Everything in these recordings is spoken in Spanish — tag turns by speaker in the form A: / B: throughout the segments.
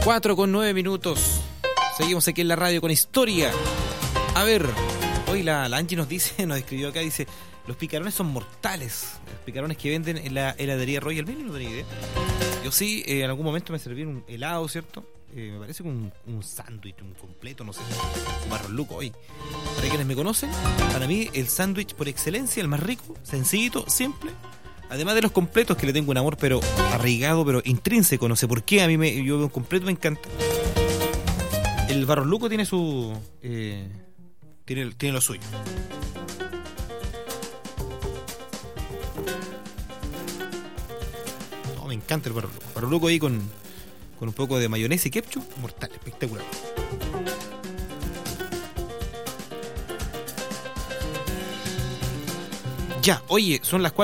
A: 4:09. Seguimos aquí en la radio con historia. A ver, hoy la Angie nos escribió acá, dice: los picarones son mortales. Los picarones que venden en la heladería Royal Bean, no tenía idea. Yo sí, en algún momento me serví un helado, ¿cierto? Me parece un sándwich, un completo, no sé. Un Barros Luco hoy. Para quienes me conocen, para mí el sándwich por excelencia, el más rico, sencillito, simple. Además de los completos, que le tengo un amor pero arraigado, pero intrínseco, no sé por qué, yo veo un completo, me encanta. El Barros Luco tiene su... tiene lo suyo. No, me encanta el Barros Luco. Barros Luco ahí con un poco de mayonesa y ketchup, mortal, espectacular. Ya, oye, son las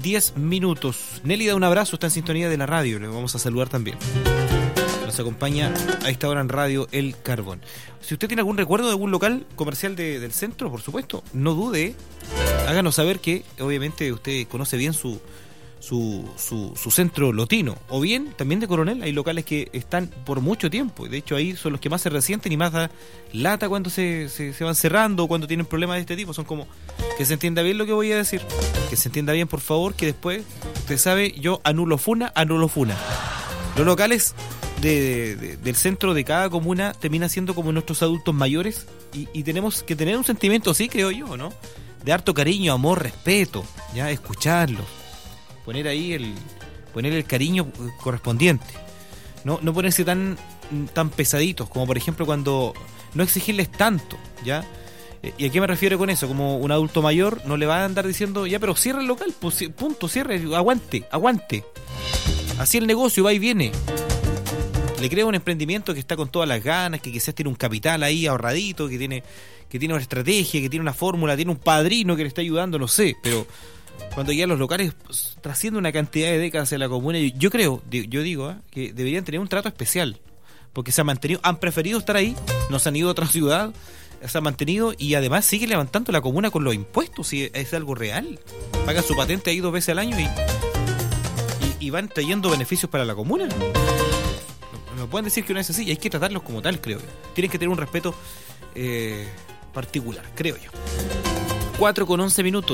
A: 4:10. Nelly da un abrazo, está en sintonía de la radio, le vamos a saludar también. Nos acompaña a esta hora en radio El Carbón. Si usted tiene algún recuerdo de algún local comercial del centro, por supuesto, no dude, háganos saber que obviamente usted conoce bien su centro lotino, o bien también de Coronel. Hay locales que están por mucho tiempo, de hecho ahí son los que más se resienten y más da lata cuando se van cerrando o cuando tienen problemas de este tipo. Son como, que se entienda bien lo que voy a decir, que se entienda bien, por favor, que después, usted sabe, yo anulo funa. Los locales del centro de cada comuna terminan siendo como nuestros adultos mayores y tenemos que tener un sentimiento así, creo yo, ¿no? De harto cariño, amor, respeto, ya, escucharlos, poner ahí el cariño correspondiente, no ponerse tan pesaditos, como por ejemplo cuando no exigirles tanto, ¿ya? ¿Y a qué me refiero con eso? Como un adulto mayor no le va a andar diciendo, ya, pero cierra el local, pues, punto, cierre, aguante, así el negocio va y viene. Le crea un emprendimiento que está con todas las ganas, que quizás tiene un capital ahí ahorradito, que tiene una estrategia, que tiene una fórmula, tiene un padrino que le está ayudando, no sé, pero cuando ya los locales trascienden una cantidad de décadas en la comuna, yo digo que deberían tener un trato especial, porque han preferido estar ahí, no se han ido a otra ciudad, se han mantenido y además sigue levantando la comuna con los impuestos, y es algo real. Pagan su patente ahí 2 veces al año y van trayendo beneficios para la comuna. No pueden decir que no es así, hay que tratarlos como tal, creo yo. Tienen que tener un respeto particular, creo yo. 4:11.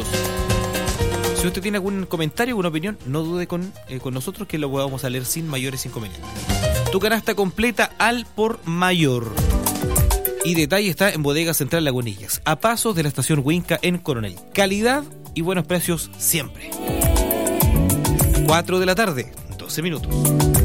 A: Si usted tiene algún comentario, alguna opinión, no dude con nosotros, que lo podamos a leer sin mayores inconvenientes. Tu canasta completa al por mayor. Y detalle está en Bodega Central Lagunillas, a pasos de la estación Huinca en Coronel. Calidad y buenos precios siempre. 4:12.